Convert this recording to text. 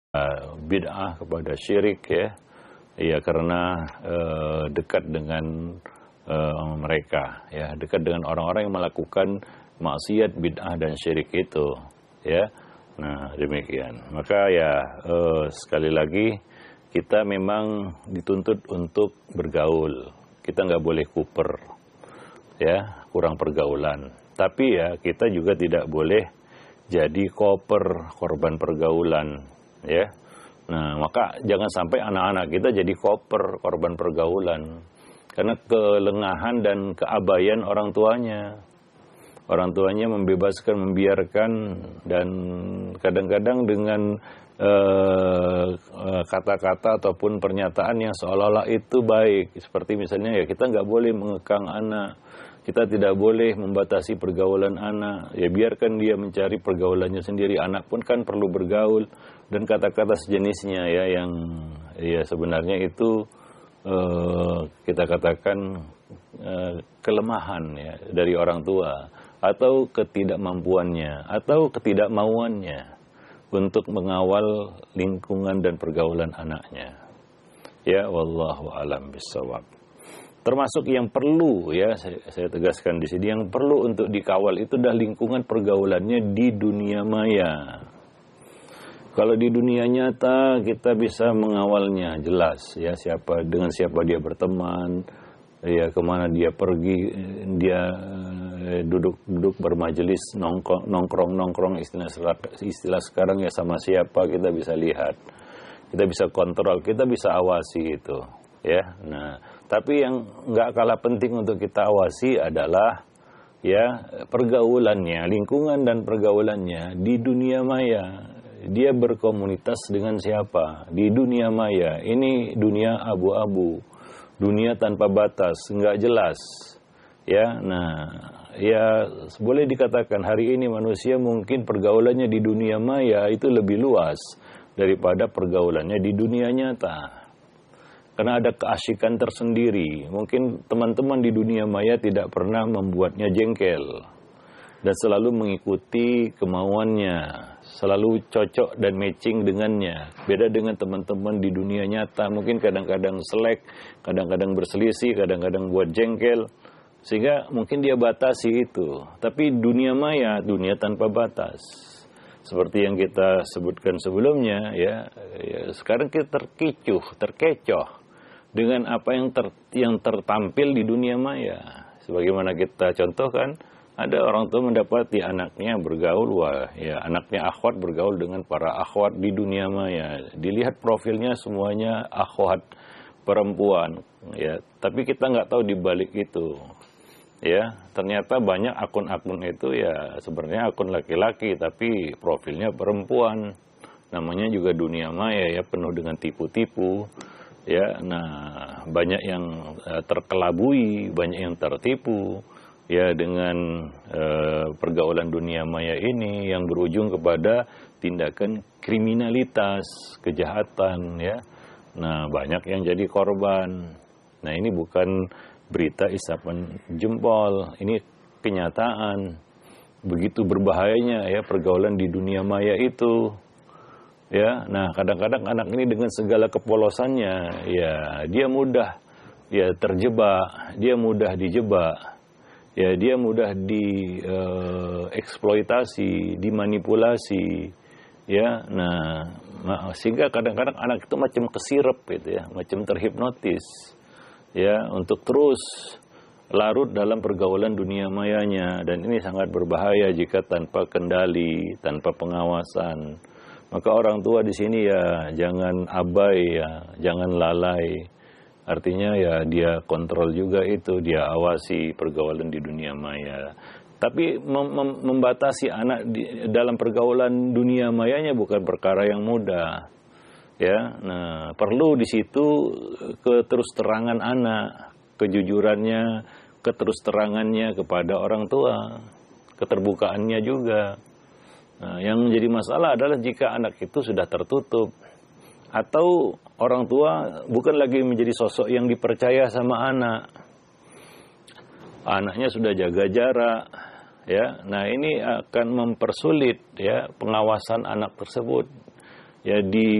bid'ah, kepada syirik ya. Ya karena dekat dengan mereka ya, dekat dengan orang-orang yang melakukan maksiat, bid'ah dan syirik itu ya. Nah, demikian. Maka ya sekali lagi kita memang dituntut untuk bergaul. Kita nggak boleh kuper ya, kurang pergaulan. Tapi ya kita juga tidak boleh jadi koper, korban pergaulan ya. Nah, maka jangan sampai anak-anak kita jadi koper, korban pergaulan. Karena kelengahan dan keabayan orang tuanya. Orang tuanya membebaskan, membiarkan, dan kadang-kadang dengan kata-kata ataupun pernyataan yang seolah-olah itu baik. Seperti misalnya ya kita nggak boleh mengekang anak. Kita tidak boleh membatasi pergaulan anak. Ya biarkan dia mencari pergaulannya sendiri. Anak pun kan perlu bergaul. Dan kata-kata sejenisnya ya yang ya sebenarnya itu kita katakan kelemahan ya dari orang tua atau ketidakmampuannya atau ketidakmauannya untuk mengawal lingkungan dan pergaulan anaknya. Ya wallahu alam bissawab. Termasuk yang perlu ya saya tegaskan di sini, yang perlu untuk dikawal itu adalah lingkungan pergaulannya di dunia maya. Kalau di dunia nyata kita bisa mengawalnya jelas ya, dengan siapa dia berteman, ya kemana dia pergi, dia duduk bermajelis, nongkrong istilah sekarang ya, sama siapa kita bisa lihat, kita bisa kontrol, kita bisa awasi itu ya. Nah, tapi yang nggak kalah penting untuk kita awasi adalah ya pergaulannya, lingkungan dan pergaulannya di dunia maya. Dia berkomunitas dengan siapa di dunia maya. Ini dunia abu-abu, dunia tanpa batas, nggak jelas ya. Nah ya boleh dikatakan hari ini manusia mungkin pergaulannya di dunia maya itu lebih luas daripada pergaulannya di dunia nyata. Karena ada keasikan tersendiri. Mungkin teman-teman di dunia maya tidak pernah membuatnya jengkel dan selalu mengikuti kemauannya, selalu cocok dan matching dengannya. Beda dengan teman-teman di dunia nyata, mungkin kadang-kadang selek, kadang-kadang berselisih, kadang-kadang buat jengkel, sehingga mungkin dia batasi itu. Tapi dunia maya, dunia tanpa batas. Seperti yang kita sebutkan sebelumnya, ya sekarang kita terkecoh dengan apa yang tertampil di dunia maya. Sebagaimana kita contohkan, ada orang tua mendapati anaknya bergaul, ya anaknya akhwat bergaul dengan para akhwat di dunia maya. Dilihat profilnya semuanya akhwat perempuan, ya. Tapi kita nggak tahu di balik itu, ya. Ternyata banyak akun-akun itu ya sebenarnya akun laki-laki, tapi profilnya perempuan. Namanya juga dunia maya ya, penuh dengan tipu-tipu, ya. Nah, banyak yang terkelabui, banyak yang tertipu. Ya dengan pergaulan dunia maya ini yang berujung kepada tindakan kriminalitas, kejahatan ya. Nah, banyak yang jadi korban. Nah, ini bukan berita isapan jempol, ini kenyataan. Begitu berbahayanya ya pergaulan di dunia maya itu. Ya, nah kadang-kadang anak ini dengan segala kepolosannya ya dia mudah ya terjebak, dia mudah dijebak. Ya dia mudah dieksploitasi, dimanipulasi, ya. Nah, sehingga kadang-kadang anak itu macam kesirep gitu ya, macam terhipnotis, ya, untuk terus larut dalam pergaulan dunia mayanya. Dan ini sangat berbahaya jika tanpa kendali, tanpa pengawasan. Maka orang tua di sini ya jangan abai ya, jangan lalai. Artinya ya dia kontrol juga itu, dia awasi pergaulan di dunia maya. Tapi membatasi anak dalam pergaulan dunia mayanya bukan perkara yang mudah. Ya, nah perlu di situ keterus-terangan anak, kejujurannya, keterus-terangannya kepada orang tua, keterbukaannya juga. Nah, yang menjadi masalah adalah jika anak itu sudah tertutup. Atau orang tua bukan lagi menjadi sosok yang dipercaya sama anak. Anaknya sudah jaga jarak, ya. Nah, ini akan mempersulit ya pengawasan anak tersebut. Ya